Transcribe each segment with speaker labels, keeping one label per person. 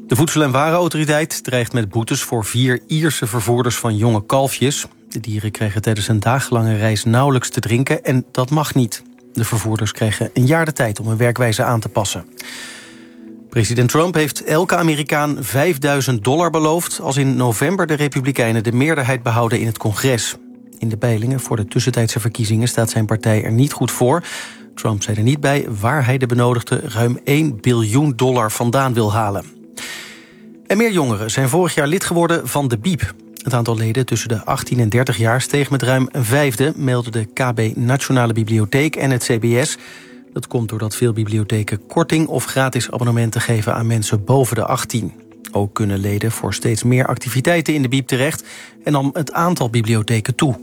Speaker 1: De Voedsel- en Warenautoriteit dreigt met boetes voor 4 Ierse vervoerders van jonge kalfjes. De dieren kregen tijdens een dagenlange reis nauwelijks te drinken en dat mag niet. De vervoerders kregen een jaar de tijd om hun werkwijze aan te passen. President Trump heeft elke Amerikaan $5.000 beloofd als in november de Republikeinen de meerderheid behouden in het congres. In de peilingen voor de tussentijdse verkiezingen staat zijn partij er niet goed voor. Trump zei er niet bij waar hij de benodigde ruim $1 biljoen vandaan wil halen. En meer jongeren zijn vorig jaar lid geworden van de Biep. Het aantal leden tussen de 18 en 30 jaar steeg met ruim een vijfde, melden de KB Nationale Bibliotheek en het CBS. Dat komt doordat veel bibliotheken korting of gratis abonnementen geven aan mensen boven de 18. Ook kunnen leden voor steeds meer activiteiten in de Biep terecht en nam het aantal bibliotheken toe.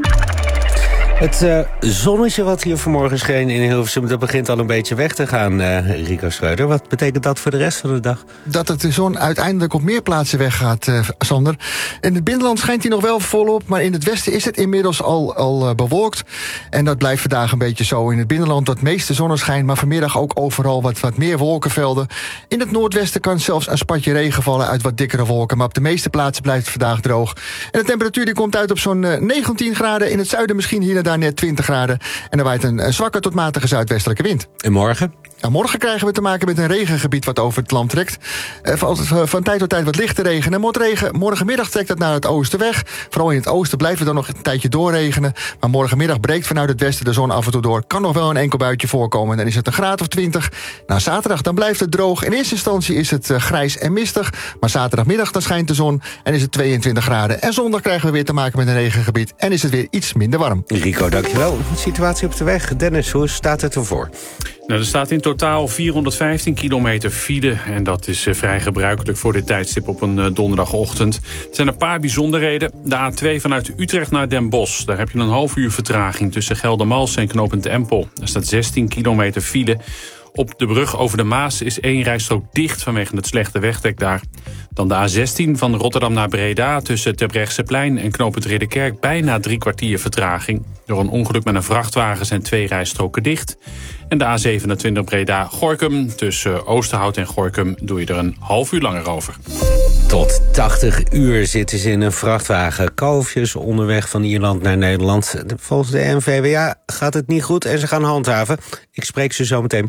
Speaker 2: Het zonnetje wat hier vanmorgen scheen in Hilversum, dat begint al een beetje weg te gaan, Rico Schreuder. Wat betekent dat voor de rest van de dag?
Speaker 3: Dat het de zon uiteindelijk op meer plaatsen weggaat, Sander. In het binnenland schijnt hij nog wel volop, maar in het westen is het inmiddels al bewolkt. En dat blijft vandaag een beetje zo. In het binnenland het meeste zonneschijn, maar vanmiddag ook overal wat meer wolkenvelden. In het noordwesten kan zelfs een spatje regen vallen uit wat dikkere wolken, maar op de meeste plaatsen blijft het vandaag droog. En de temperatuur die komt uit op zo'n 19 graden. In het zuiden misschien hier en daar net 20 graden. En er waait een zwakke tot matige zuidwestelijke wind.
Speaker 2: En morgen?
Speaker 3: Nou, morgen krijgen we te maken met een regengebied wat over het land trekt. Van tijd tot tijd wat lichte regen en motregen. Morgenmiddag trekt het naar het oosten weg. Vooral in het oosten blijft het dan nog een tijdje doorregenen. Maar morgenmiddag breekt vanuit het westen de zon af en toe door. Kan nog wel een enkel buitje voorkomen. Dan is het een graad of 20. Nou, zaterdag dan blijft het droog. In eerste instantie is het grijs en mistig. Maar zaterdagmiddag dan schijnt de zon en is het 22 graden. En zondag krijgen we weer te maken met een regengebied. En is het weer iets minder warm.
Speaker 2: Rico, dankjewel. Situatie op de weg. Dennis, hoe staat het ervoor?
Speaker 4: Nou, er staat in totaal 415 kilometer file. En dat is vrij gebruikelijk voor dit tijdstip op een donderdagochtend. Er zijn een paar bijzonderheden. De A2 vanuit Utrecht naar Den Bosch. Daar heb je een half uur vertraging tussen Geldermalsen en knooppunt Empel. Er staat 16 kilometer file. Op de brug over de Maas is 1 rijstrook dicht vanwege het slechte wegdek daar. Dan de A16 van Rotterdam naar Breda tussen Terbrechtseplein en knooppunt Ridderkerk bijna 3 kwartier vertraging. Door een ongeluk met een vrachtwagen zijn 2 rijstroken dicht. En de A27 Breda-Gorinchem tussen Oosterhout en Gorinchem doe je er een half uur langer over.
Speaker 2: Tot 80 uur zitten ze in een vrachtwagen. Kalfjes onderweg van Ierland naar Nederland. Volgens de NVWA gaat het niet goed en ze gaan handhaven. Ik spreek ze zo meteen.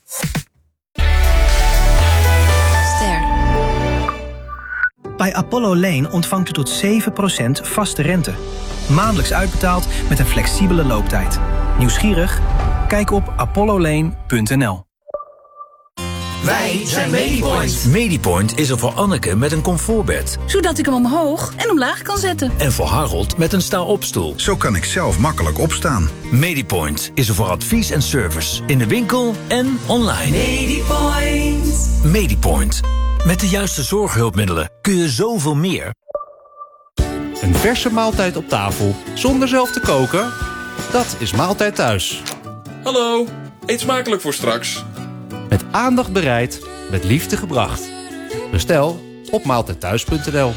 Speaker 5: Bij Apollo Lane ontvangt u tot 7% vaste rente. Maandelijks uitbetaald met een flexibele looptijd. Nieuwsgierig? Kijk op apollolane.nl.
Speaker 6: Wij zijn Medipoint. Medipoint is er voor Anneke met een comfortbed.
Speaker 7: Zodat ik hem omhoog en omlaag kan zetten.
Speaker 6: En voor Harold met een sta-opstoel.
Speaker 8: Zo kan ik zelf makkelijk opstaan.
Speaker 6: Medipoint is er voor advies en service. In de winkel en online. Medipoint. Medipoint. Met de juiste zorghulpmiddelen kun je zoveel meer.
Speaker 9: Een verse maaltijd op tafel, zonder zelf te koken? Dat is Maaltijd Thuis.
Speaker 10: Hallo, eet smakelijk voor straks.
Speaker 9: Met aandacht bereid, met liefde gebracht. Bestel op maaltijdthuis.nl.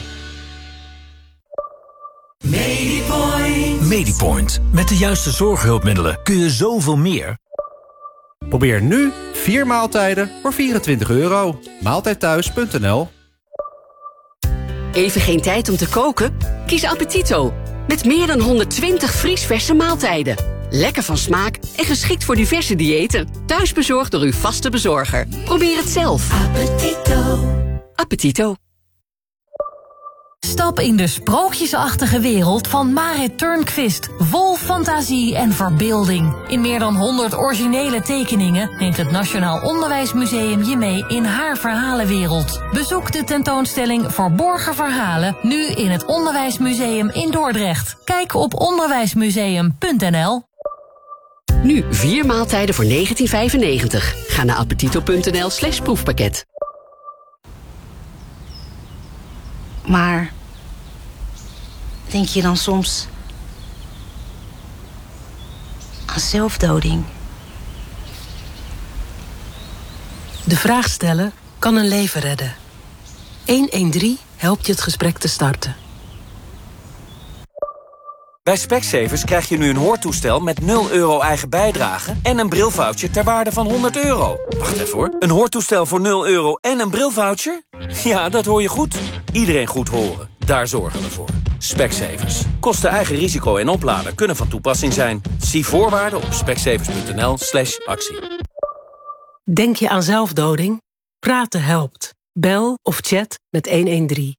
Speaker 6: Medipoint. Medipoint. Met de juiste zorghulpmiddelen kun je zoveel meer.
Speaker 9: Probeer nu 4 maaltijden voor €24. Maaltijdthuis.nl.
Speaker 11: Even geen tijd om te koken? Kies Appetito. Met meer dan 120 vriesverse maaltijden. Lekker van smaak en geschikt voor diverse diëten. Thuisbezorgd door uw vaste bezorger. Probeer het zelf. Appetito. Appetito.
Speaker 12: Stap in de sprookjesachtige wereld van Marit Turnquist. Vol fantasie en verbeelding. In meer dan 100 originele tekeningen neemt het Nationaal Onderwijsmuseum je mee in haar verhalenwereld. Bezoek de tentoonstelling Verborgen Verhalen nu in het Onderwijsmuseum in Dordrecht. Kijk op onderwijsmuseum.nl.
Speaker 11: Nu 4 maaltijden voor €19,95. Ga naar appetito.nl/proefpakket.
Speaker 13: Maar denk je dan soms aan zelfdoding?
Speaker 14: De vraag stellen kan een leven redden. 113 helpt je het gesprek te starten.
Speaker 15: Bij Specsavers krijg je nu een hoortoestel met 0 euro eigen bijdrage en een brilvoucher ter waarde van €100. Wacht even hoor. Een hoortoestel voor 0 euro en een brilvoucher? Ja, dat hoor je goed. Iedereen goed horen. Daar zorgen we voor. Specsavers. Kosten eigen risico en oplader kunnen van toepassing zijn. Zie voorwaarden op specsavers.nl/actie.
Speaker 14: Denk je aan zelfdoding? Praten helpt. Bel of chat met 113.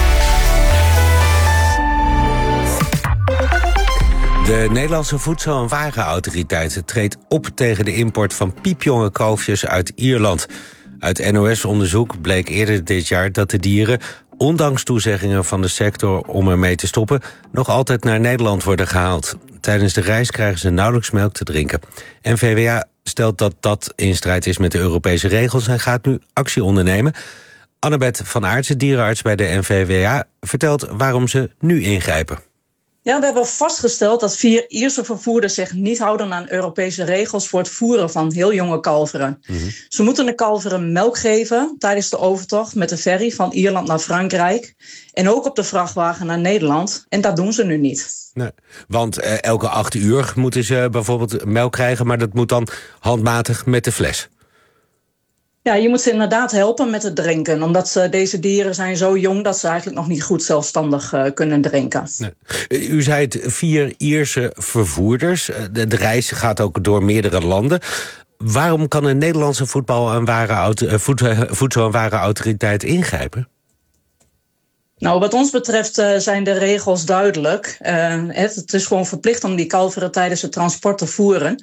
Speaker 2: De Nederlandse Voedsel- en Warenautoriteit treedt op tegen de import van piepjonge kalfjes uit Ierland. Uit NOS-onderzoek bleek eerder dit jaar dat de dieren, ondanks toezeggingen van de sector om ermee te stoppen, nog altijd naar Nederland worden gehaald. Tijdens de reis krijgen ze nauwelijks melk te drinken. NVWA stelt dat dat in strijd is met de Europese regels en gaat nu actie ondernemen. Annabeth van Aartsen, dierenarts bij de NVWA, vertelt waarom ze nu ingrijpen.
Speaker 16: Ja, we hebben vastgesteld dat 4 Ierse vervoerders zich niet houden aan Europese regels voor het voeren van heel jonge kalveren. Ze moeten de kalveren melk geven tijdens de overtocht met de ferry van Ierland naar Frankrijk. En ook op de vrachtwagen naar Nederland. En dat doen ze nu niet.
Speaker 2: Nee, want elke 8 uur moeten ze bijvoorbeeld melk krijgen, maar dat moet dan handmatig met de fles.
Speaker 16: Ja, je moet ze inderdaad helpen met het drinken. Omdat deze dieren zijn zo jong dat ze eigenlijk nog niet goed zelfstandig kunnen drinken.
Speaker 2: Nee. U zei het 4 Ierse vervoerders. De reis gaat ook door meerdere landen. Waarom kan een Nederlandse Voedsel- en Warenautoriteit ingrijpen?
Speaker 16: Nou, wat ons betreft zijn de regels duidelijk. Het is gewoon verplicht om die kalveren tijdens het transport te voeren.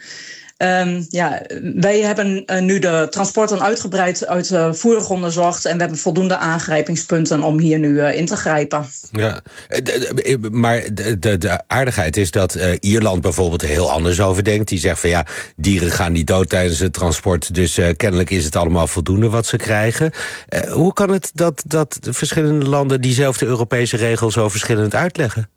Speaker 16: Wij hebben nu de transporten uitgebreid uitvoerig onderzocht en we hebben voldoende aangrijpingspunten om hier nu in te grijpen. Ja,
Speaker 2: maar de aardigheid is dat Ierland bijvoorbeeld er heel anders over denkt. Die zegt van ja, dieren gaan niet dood tijdens het transport, dus kennelijk is het allemaal voldoende wat ze krijgen. Hoe kan het dat verschillende landen diezelfde Europese regels zo verschillend uitleggen?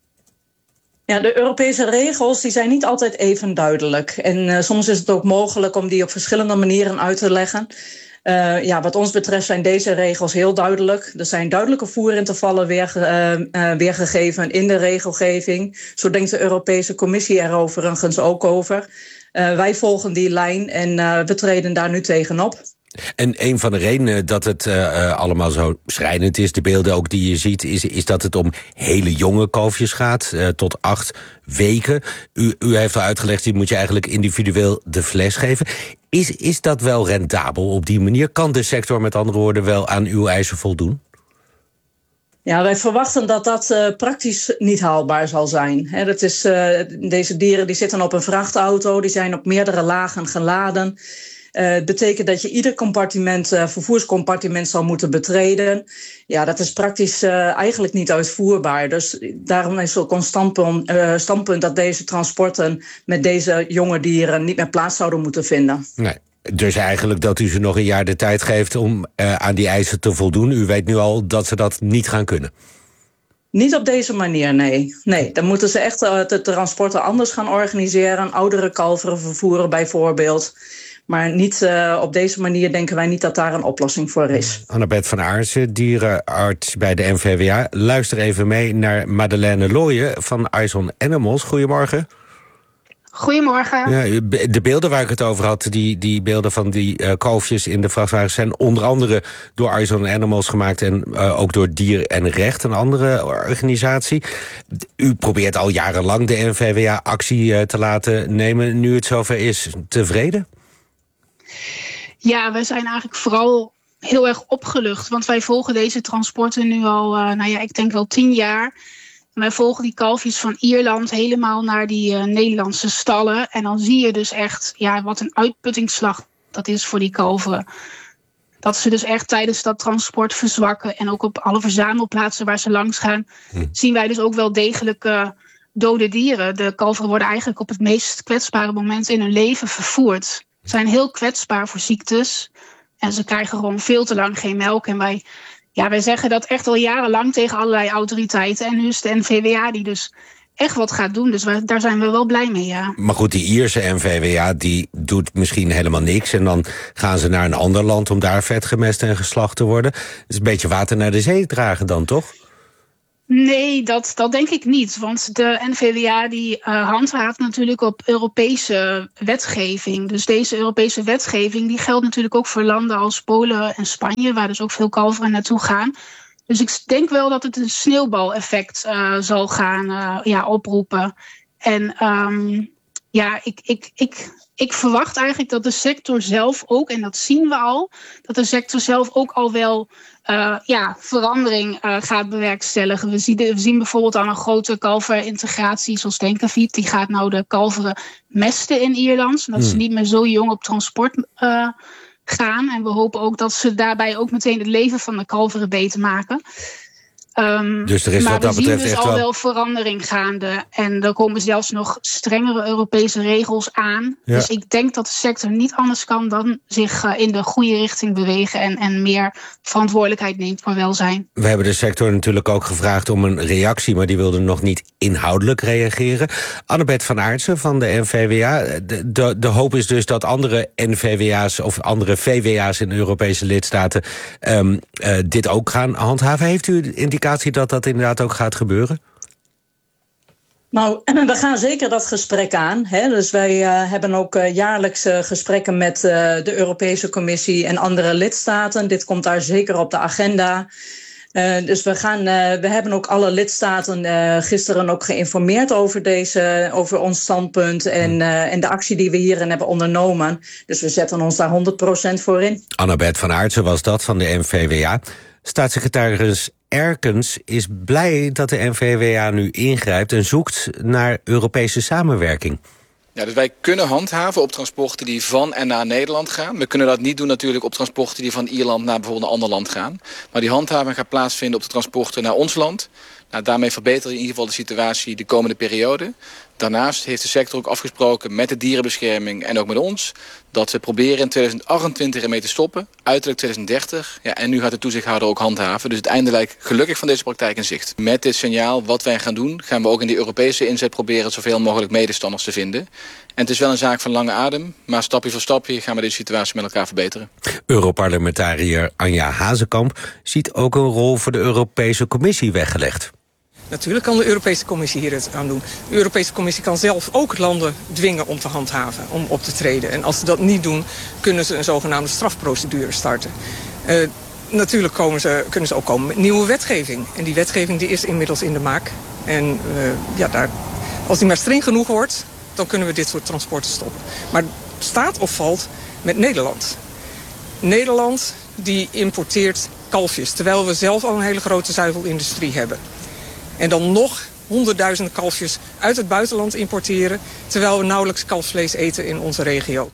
Speaker 16: Ja, de Europese regels die zijn niet altijd even duidelijk. En soms is het ook mogelijk om die op verschillende manieren uit te leggen. Wat ons betreft zijn deze regels heel duidelijk. Er zijn duidelijke voerintervallen weergegeven in de regelgeving. Zo denkt de Europese Commissie er overigens ook over. Wij volgen die lijn en we treden daar nu tegenop.
Speaker 2: En een van de redenen dat het allemaal zo schrijnend is, de beelden ook die je ziet, is dat het om hele jonge kalfjes gaat, tot 8 weken. U heeft al uitgelegd, die moet je eigenlijk individueel de fles geven. Is dat wel rendabel op die manier? Kan de sector met andere woorden wel aan uw eisen voldoen?
Speaker 16: Ja, wij verwachten dat dat praktisch niet haalbaar zal zijn. Deze dieren die zitten op een vrachtauto, die zijn op meerdere lagen geladen. Het betekent dat je ieder vervoerscompartiment zal moeten betreden. Ja, dat is praktisch eigenlijk niet uitvoerbaar. Dus daarom is ook ons standpunt dat deze transporten met deze jonge dieren niet meer plaats zouden moeten vinden. Nee.
Speaker 2: Dus eigenlijk dat u ze nog een jaar de tijd geeft om aan die eisen te voldoen. U weet nu al dat ze dat niet gaan kunnen.
Speaker 16: Niet op deze manier, nee. Dan moeten ze echt de transporten anders gaan organiseren. Oudere kalveren vervoeren bijvoorbeeld. Maar niet op deze manier denken wij niet dat daar een oplossing voor is.
Speaker 2: Annabeth van Aartsen, dierenarts bij de NVWA. Luister even mee naar Madeleine Looyen van Eyes on Animals. Goedemorgen.
Speaker 17: Goedemorgen.
Speaker 2: Ja, de beelden waar ik het over had, die beelden van die kalfjes in de vrachtwagens, zijn onder andere door Eyes on Animals gemaakt en ook door Dier en Recht, een andere organisatie. U probeert al jarenlang de NVWA actie te laten nemen. Nu het zover is, tevreden?
Speaker 17: Ja, wij zijn eigenlijk vooral heel erg opgelucht. Want wij volgen deze transporten nu al, ik denk wel 10 jaar. En wij volgen die kalfjes van Ierland helemaal naar die Nederlandse stallen. En dan zie je dus echt wat een uitputtingsslag dat is voor die kalveren. Dat ze dus echt tijdens dat transport verzwakken. En ook op alle verzamelplaatsen waar ze langs gaan, zien wij dus ook wel degelijk dode dieren. De kalveren worden eigenlijk op het meest kwetsbare moment in hun leven vervoerd. Ze zijn heel kwetsbaar voor ziektes. En ze krijgen gewoon veel te lang geen melk. En wij zeggen dat echt al jarenlang tegen allerlei autoriteiten. En nu is de NVWA die dus echt wat gaat doen. Dus daar zijn we wel blij mee, ja.
Speaker 2: Maar goed, die Ierse NVWA die doet misschien helemaal niks. En dan gaan ze naar een ander land om daar vet gemest en geslacht te worden. Het is een beetje water naar de zee dragen dan, toch?
Speaker 17: Nee, dat denk ik niet. Want de NVWA die handhaaft natuurlijk op Europese wetgeving. Dus deze Europese wetgeving die geldt natuurlijk ook voor landen als Polen en Spanje, waar dus ook veel kalveren naartoe gaan. Dus ik denk wel dat het een sneeuwbaleffect zal gaan oproepen. En ik verwacht eigenlijk dat de sector zelf ook, en dat zien we al, dat de sector zelf ook al wel verandering gaat bewerkstelligen. We zien bijvoorbeeld aan een grote kalverintegratie zoals Denkaviet. Die gaat nou de kalveren mesten in Ierland, zodat ze niet meer zo jong op transport gaan. En we hopen ook dat ze daarbij ook meteen het leven van de kalveren beter maken.
Speaker 2: Dus er is
Speaker 17: maar
Speaker 2: wat dat
Speaker 17: we zien
Speaker 2: betreft
Speaker 17: dus
Speaker 2: echt
Speaker 17: al
Speaker 2: wel
Speaker 17: wel verandering gaande. En er komen zelfs nog strengere Europese regels aan.
Speaker 2: Ja.
Speaker 17: Dus ik denk dat de sector niet anders kan dan zich in de goede richting bewegen en meer verantwoordelijkheid neemt voor welzijn.
Speaker 2: We hebben de sector natuurlijk ook gevraagd om een reactie, maar die wilde nog niet inhoudelijk reageren. Annabeth van Aartsen van de NVWA. De hoop is dus dat andere NVWA's of andere VWA's in Europese lidstaten dit ook gaan handhaven. Heeft u de indicatie dat dat inderdaad ook gaat gebeuren?
Speaker 16: Nou, we gaan zeker dat gesprek aan. Hè? Dus wij hebben ook jaarlijks gesprekken met de Europese Commissie en andere lidstaten. Dit komt daar zeker op de agenda. Dus we hebben ook alle lidstaten gisteren ook geïnformeerd over ons standpunt en de actie die we hierin hebben ondernomen. Dus we zetten ons daar 100% voor in.
Speaker 2: Annabeth van Aartsen was dat van de NVWA. Staatssecretaris Erkens is blij dat de NVWA nu ingrijpt en zoekt naar Europese samenwerking.
Speaker 18: Ja, dus wij kunnen handhaven op transporten die van en naar Nederland gaan. We kunnen dat niet doen natuurlijk op transporten die van Ierland naar bijvoorbeeld een ander land gaan. Maar die handhaving gaat plaatsvinden op de transporten naar ons land. Nou, daarmee verbeteren we in ieder geval de situatie de komende periode. Daarnaast heeft de sector ook afgesproken met de dierenbescherming en ook met ons dat we proberen in 2028 ermee te stoppen, uiterlijk 2030. Ja, en nu gaat de toezichthouder ook handhaven. Dus het einde lijkt gelukkig van deze praktijk in zicht. Met dit signaal, wat wij gaan doen, gaan we ook in die Europese inzet proberen zoveel mogelijk medestanders te vinden. En het is wel een zaak van lange adem, maar stapje voor stapje gaan we deze situatie met elkaar verbeteren.
Speaker 2: Europarlementariër Anja Hazekamp ziet ook een rol voor de Europese Commissie weggelegd.
Speaker 19: Natuurlijk kan de Europese Commissie hier het aan doen. De Europese Commissie kan zelf ook landen dwingen om te handhaven, om op te treden. En als ze dat niet doen, kunnen ze een zogenaamde strafprocedure starten. Natuurlijk kunnen ze ook komen met nieuwe wetgeving. En die wetgeving die is inmiddels in de maak. En als die maar streng genoeg wordt, dan kunnen we dit soort transporten stoppen. Maar het staat of valt met Nederland. Nederland die importeert kalfjes, terwijl we zelf al een hele grote zuivelindustrie hebben. En dan nog 100.000 kalfjes uit het buitenland importeren, terwijl we nauwelijks kalfsvlees eten in onze regio.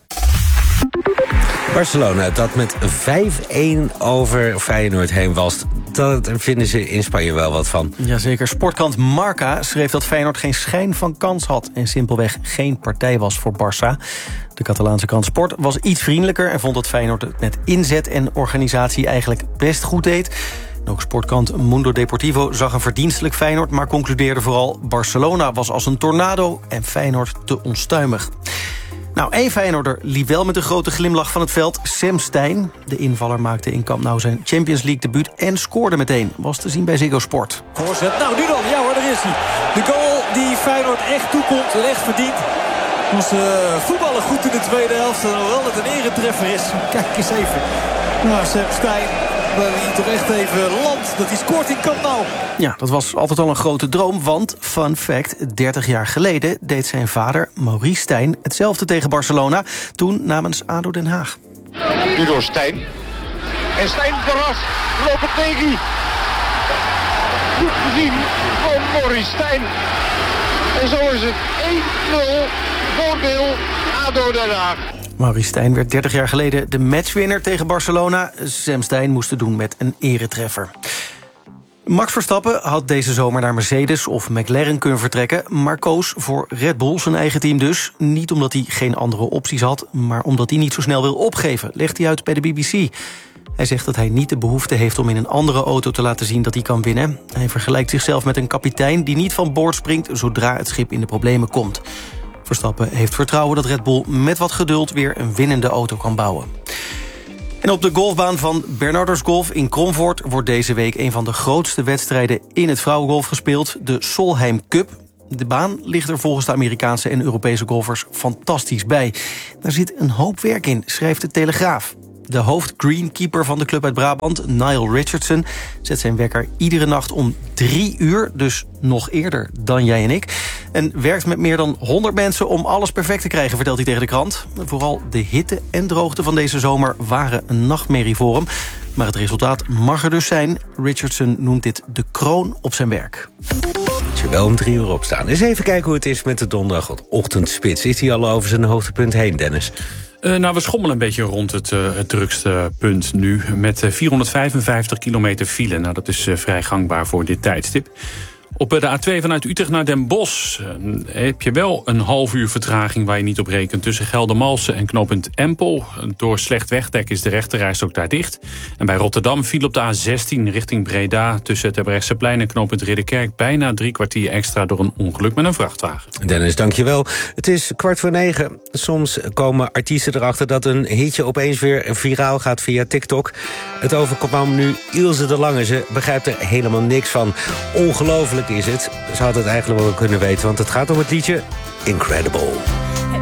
Speaker 2: Barcelona, dat met 5-1 over Feyenoord heen was, dat vinden ze in Spanje wel wat van.
Speaker 1: Jazeker, sportkrant Marca schreef dat Feyenoord geen schijn van kans had en simpelweg geen partij was voor Barça. De Catalaanse krant Sport was iets vriendelijker en vond dat Feyenoord het met inzet en organisatie eigenlijk best goed deed. Ook sportkrant Mundo Deportivo zag een verdienstelijk Feyenoord, maar concludeerde vooral Barcelona was als een tornado en Feyenoord te onstuimig. Nou, één Feyenoorder liep wel met een grote glimlach van het veld, Sam Stein. De invaller maakte in Camp Nou zijn Champions League debuut en scoorde meteen. Was te zien bij Ziggo Sport.
Speaker 20: Voorzet, nou nu dan, ja hoor, daar is hij. De goal die Feyenoord echt toekomt en echt verdient. Onze voetballen goed in de tweede helft, hoewel het een eretreffer is. Kijk eens even naar Sam Stein. Dat hij toch echt even landt, dat hij scoort in Camp Nou.
Speaker 1: Ja, dat was altijd al een grote droom, want, fun fact, 30 jaar geleden deed zijn vader, Maurice Stijn, hetzelfde tegen Barcelona, toen namens ADO Den Haag.
Speaker 21: Nu door Stijn. En Stijn verrast, Lopetegui. Goed gezien van Maurice Stijn. En zo is het 1-0 voordeel ADO Den Haag.
Speaker 1: Maurice Stijn werd 30 jaar geleden de matchwinner tegen Barcelona. Sam Stein moest het doen met een eretreffer. Max Verstappen had deze zomer naar Mercedes of McLaren kunnen vertrekken, maar koos voor Red Bull, zijn eigen team dus. Niet omdat hij geen andere opties had, maar omdat hij niet zo snel wil opgeven, legt hij uit bij de BBC. Hij zegt dat hij niet de behoefte heeft om in een andere auto te laten zien dat hij kan winnen. Hij vergelijkt zichzelf met een kapitein die niet van boord springt zodra het schip in de problemen komt. Verstappen heeft vertrouwen dat Red Bull met wat geduld weer een winnende auto kan bouwen. En op de golfbaan van Bernardus Golf in Kromvoort wordt deze week een van de grootste wedstrijden in het vrouwengolf gespeeld, de Solheim Cup. De baan ligt er volgens de Amerikaanse en Europese golfers fantastisch bij. Daar zit een hoop werk in, schrijft de Telegraaf. De hoofdgreenkeeper van de club uit Brabant, Niall Richardson, zet zijn wekker iedere nacht om 3 uur, dus nog eerder dan jij en ik. En werkt met meer dan 100 mensen om alles perfect te krijgen, vertelt hij tegen de krant. Vooral de hitte en droogte van deze zomer waren een nachtmerrie voor hem. Maar het resultaat mag er dus zijn. Richardson noemt dit de kroon op zijn werk.
Speaker 2: Moet je wel om 3 uur opstaan. Eens even kijken hoe het is met de donderdagochtendspits. Is hij al over zijn hoogtepunt heen, Dennis?
Speaker 4: We schommelen een beetje rond het drukste punt nu. Met 455 kilometer file. Nou, dat is vrij gangbaar voor dit tijdstip. Op de A2 vanuit Utrecht naar Den Bosch heb je wel een half uur vertraging waar je niet op rekent. Tussen Geldermalsen en knooppunt Empel. Door slecht wegdek is de rechterrijstrook daar dicht. En bij Rotterdam viel op de A16 richting Breda tussen het Terbrechtseplein en knooppunt Ridderkerk bijna 3 kwartier extra door een ongeluk met een vrachtwagen.
Speaker 2: Dennis, dankjewel. Het is 8:45. Soms komen artiesten erachter dat een hitje opeens weer viraal gaat via TikTok. Het overkwam nu Ilse de Lange. Ze begrijpt er helemaal niks van. Ongelooflijk is het. Ze had het eigenlijk wel kunnen weten, want het gaat om het liedje Incredible.